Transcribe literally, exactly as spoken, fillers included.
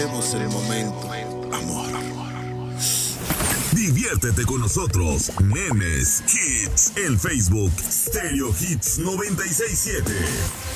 disfrutemos el momento. Amor. Diviértete con nosotros. Memes, Hits, el Facebook, Stereo Hits noventa y seis punto siete.